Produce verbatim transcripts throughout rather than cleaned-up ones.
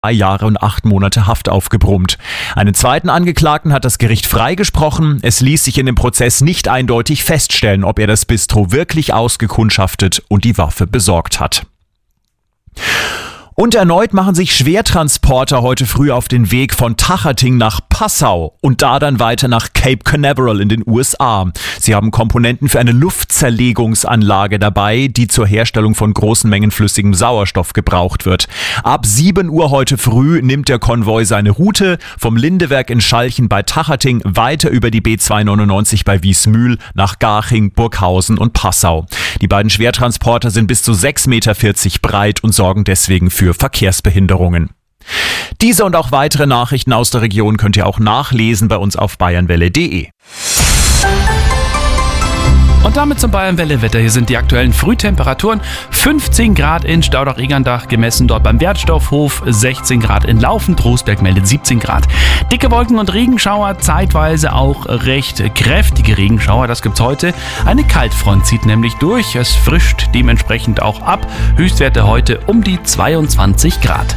drei Jahre und acht Monate Haft aufgebrummt. Einen zweiten Angeklagten hat das Gericht freigesprochen. Es ließ sich in dem Prozess nicht eindeutig feststellen, ob er das Bistro wirklich ausgekundschaftet und die Waffe besorgt hat. Und erneut machen sich Schwertransporter heute früh auf den Weg von Tacharding nach Passau und da dann weiter nach Cape Canaveral in den U S A. Sie haben Komponenten für eine Luftzerlegungsanlage dabei, die zur Herstellung von großen Mengen flüssigem Sauerstoff gebraucht wird. Ab sieben Uhr heute früh nimmt der Konvoi seine Route vom Lindewerk in Schalchen bei Tacharding weiter über die B zweihundertneunundneunzig bei Wiesmühl nach Garching, Burghausen und Passau. Die beiden Schwertransporter sind bis zu sechs Meter vierzig breit und sorgen deswegen für Verkehrsbehinderungen. Diese und auch weitere Nachrichten aus der Region könnt ihr auch nachlesen bei uns auf bayernwelle punkt de. Und damit zum Bayernwelle-Wetter. Hier sind die aktuellen Frühtemperaturen. fünfzehn Grad in Staudach-Egerndach, gemessen dort beim Wertstoffhof. sechzehn Grad in Laufen, Trostberg meldet siebzehn Grad. Dicke Wolken und Regenschauer, zeitweise auch recht kräftige Regenschauer. Das gibt's heute. Eine Kaltfront zieht nämlich durch. Es frischt dementsprechend auch ab. Höchstwerte heute um die zweiundzwanzig Grad.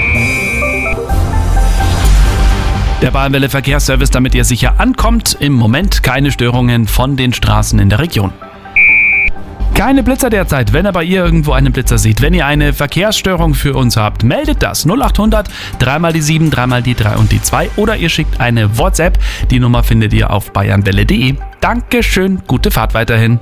Der Bayernwelle Verkehrsservice, damit ihr sicher ankommt. Im Moment keine Störungen von den Straßen in der Region. Keine Blitzer derzeit. Wenn aber ihr irgendwo einen Blitzer seht, wenn ihr eine Verkehrsstörung für uns habt, meldet das null acht hundert, dreimal die sieben, dreimal die drei und die zwei oder ihr schickt eine WhatsApp. Die Nummer findet ihr auf bayernwelle punkt de. Dankeschön, gute Fahrt weiterhin.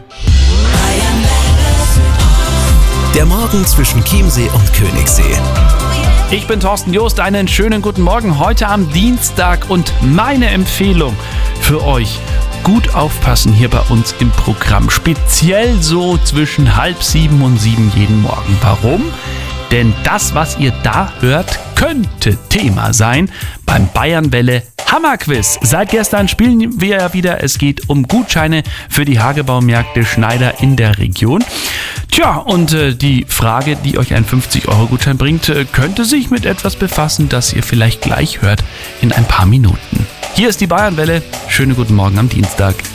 Der Morgen zwischen Chiemsee und Königssee. Ich bin Thorsten Joost, einen schönen guten Morgen heute am Dienstag und meine Empfehlung für euch: gut aufpassen hier bei uns im Programm, speziell so zwischen halb sieben und sieben jeden Morgen. Warum? Denn das, was ihr da hört, könnte Thema sein beim Bayernwelle Hammerquiz. Seit gestern spielen wir ja wieder. Es geht um Gutscheine für die Hagebaumärkte Schneider in der Region. Tja, und äh, die Frage, die euch einen fünfzig Euro Gutschein bringt, äh, könnte sich mit etwas befassen, das ihr vielleicht gleich hört in ein paar Minuten. Hier ist die Bayernwelle. Schönen guten Morgen am Dienstag.